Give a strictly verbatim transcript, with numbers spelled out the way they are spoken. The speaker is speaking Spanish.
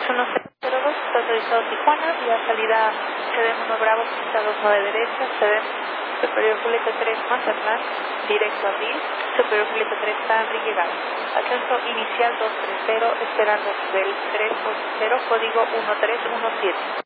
Bus uno cero dos, está autorizado Tijuana, vía salida C D uno Bravo, pista dos nueve derecha, C D Superior Julieta tres Mazatlán, directo a Bill, Superior Julieta tres Henry, llegada. Ascenso inicial dos tres cero, esperando nivel tres ocho cero, código uno tres uno siete.